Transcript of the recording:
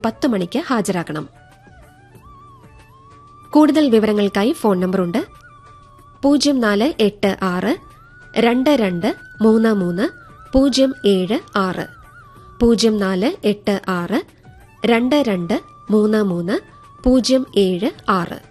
10 മണിക്ക് ഹാജരാക്കണം. കൂടുതൽ വിവരങ്ങൾക്കായി ഫോൺ നമ്പറുണ്ട് 0486 2233 076 0486 2233 076.